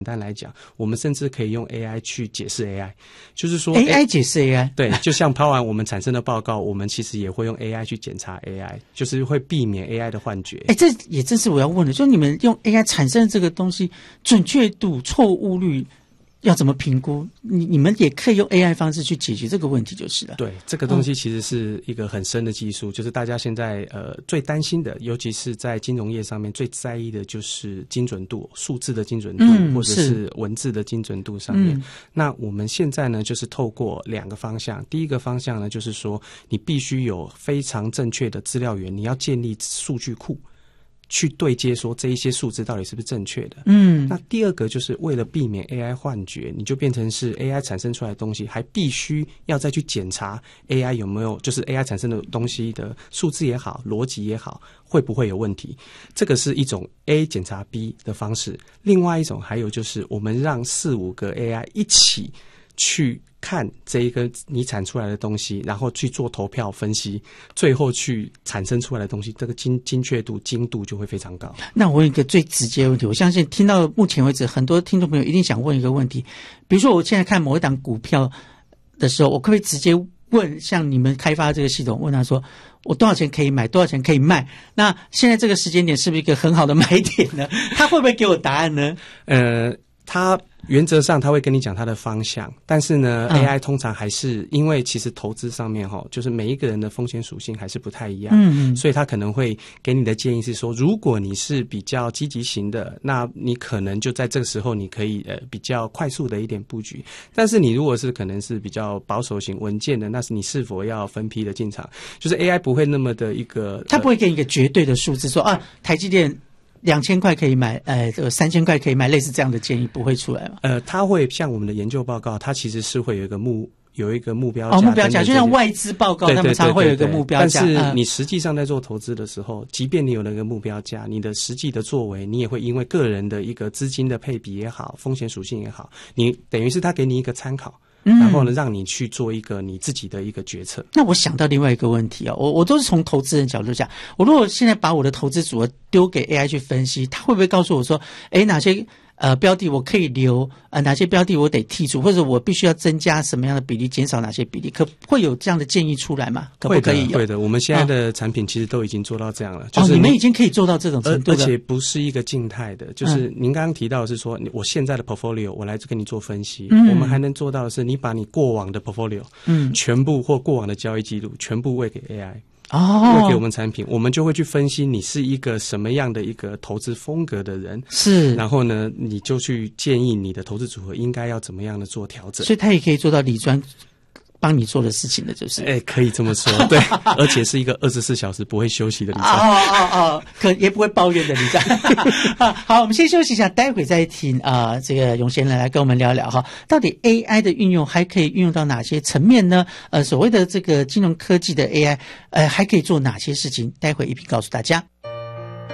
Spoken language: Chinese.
单来讲，我们甚至可以用 AI 去解释 AI， 就是说 AI 解释 AI， 对，就像抛完我们产生的报告，我们其实也会用 AI 去检查 AI， 就是会避免 AI 的幻觉。 这也正是我要问的，就是你们用 AI 产生的这个东西，准确度、错误率要怎么评估？你们也可以用 AI 方式去解决这个问题就是了。 对，这个东西其实是一个很深的技术，就是大家现在最担心的，尤其是在金融业上面最在意的就是精准度，数字的精准度，或者是文字的精准度上面。那我们现在呢，就是透过2个方向。第一个方向呢，就是说你必须有非常正确的资料源，你要建立数据库。去对接说这一些数字到底是不是正确的。那第二个就是为了避免 AI 幻觉，你就变成是 AI 产生出来的东西还必须要再去检查 AI 有没有，就是 AI 产生的东西的数字也好，逻辑也好，会不会有问题。这个是一种 A 检查 B 的方式。另外一种还有就是我们让4-5个 AI 一起去看这一个你产出来的东西，然后去做投票分析，最后去产生出来的东西，这个精确度、精度就会非常高。 那我有一个最直接的问题，我相信听到目前为止，很多听众朋友一定想问一个问题，比如说我现在看某一档股票的时候，我可不可以直接问像你们开发这个系统，问他说我多少钱可以买，多少钱可以卖？那现在这个时间点是不是一个很好的买点呢？他会不会给我答案呢？ 他原则上他会跟你讲他的方向，但是呢，AI 通常还是因为其实投资上面就是每一个人的风险属性还是不太一样，所以他可能会给你的建议是说，如果你是比较积极型的，那你可能就在这个时候你可以比较快速的一点布局，但是你如果是可能是比较保守型稳健的，那是你是否要分批的进场，就是 AI 不会那么的一个， 他不会给你一个绝对的数字说台积电2000块可以买，3000块可以买，类似这样的建议不会出来吗？ 它会像我们的研究报告，它其实是会有一个目标价， 目标价就像外资报告，他们常会有一个目标价。 但是你实际上在做投资的时候，即便你有那个目标价，你的实际的作为，你也会因为个人的一个资金的配比也好，风险属性也好，你等于是他给你一个参考。然后呢，让你去做一个你自己的一个决策。 那我想到另外一个问题我都是从投资人角度讲，我如果现在把我的投资组合丢给 AI 去分析，他会不会告诉我说，哪些标的我可以留，哪些标的我得剔除，或者我必须要增加什么样的比例，减少哪些比例，会有这样的建议出来吗？可不可以有？ 会的，我们现在的产品其实都已经做到这样了，就是你们已经可以做到这种程度了， 而且不是一个静态的，就是您刚刚提到的是说，我现在的 portfolio 我来跟你做分析，我们还能做到的是，你把你过往的 portfolio 全部或过往的交易记录全部喂给 AI。喂给我们产品，我们就会去分析你是一个什么样的一个投资风格的人， 是， 然后呢，你就去建议你的投资组合应该要怎么样的做调整。 所以他也可以做到理专帮你做的事情的，就是可以这么说，对，而且是一个24小时不会休息的理专， 可也不会抱怨的理专。好，我们先休息一下，待会再听这个永贤来跟我们聊聊到底 AI 的运用还可以运用到哪些层面呢？所谓的这个金融科技的 AI，还可以做哪些事情？待会一并告诉大家。